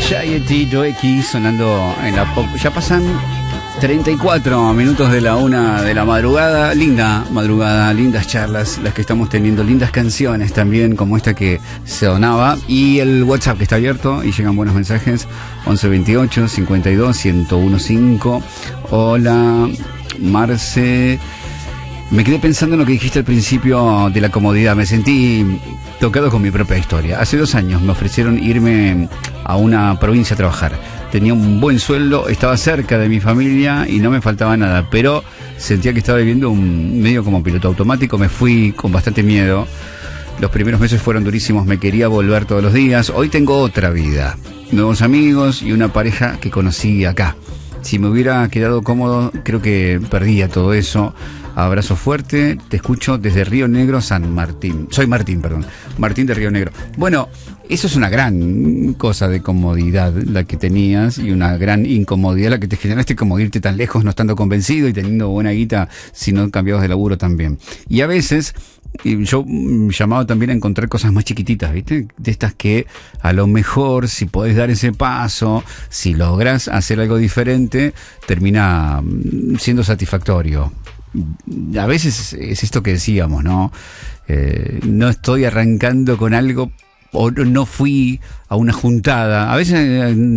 Society, Joe X sonando en la pop. Ya pasan 34 minutos de la 1 de la madrugada. Linda madrugada, lindas charlas las que estamos teniendo, lindas canciones también como esta que sonaba. Y el WhatsApp que está abierto y llegan buenos mensajes. 1128 52 1015. Hola Marce. Me quedé pensando en lo que dijiste al principio de la comodidad. Me sentí tocado con mi propia historia. Hace 2 años me ofrecieron irme a una provincia a trabajar. Tenía un buen sueldo, estaba cerca de mi familia y no me faltaba nada, pero sentía que estaba viviendo un medio como piloto automático. Me fui con bastante miedo. Los primeros meses fueron durísimos, me quería volver todos los días. Hoy tengo otra vida, nuevos amigos y una pareja que conocí acá. Si me hubiera quedado cómodo, creo que perdía todo eso. Abrazo fuerte, te escucho desde Río Negro, San Martín. Soy Martín, perdón. Martín de Río Negro. Bueno, eso es una gran cosa de comodidad la que tenías y una gran incomodidad la que te generaste, como irte tan lejos no estando convencido y teniendo buena guita si no cambiabas de laburo también. Y a veces yo llamaba también a encontrar cosas más chiquititas, ¿viste? De estas que a lo mejor si podés dar ese paso, si logras hacer algo diferente, termina siendo satisfactorio. A veces es esto que decíamos, ¿no? No estoy arrancando con algo o no fui a una juntada. A veces